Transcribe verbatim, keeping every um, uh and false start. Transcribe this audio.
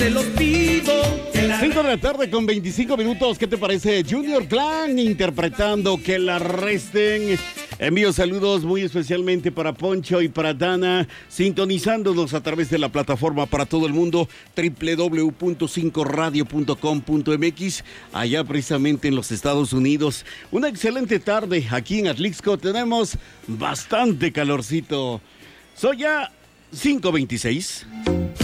Te los pido. cinco de la tarde con veinticinco minutos. ¿Qué te parece? Junior Clan interpretando Que la resten. Envío saludos muy especialmente para Poncho y para Dana, sintonizándonos a través de la plataforma para todo el mundo, doble u doble u doble u punto cinco radio punto com punto m x, allá precisamente en los Estados Unidos. Una excelente tarde aquí en Atlixco. Tenemos bastante calorcito. Soy ya cinco veintiséis.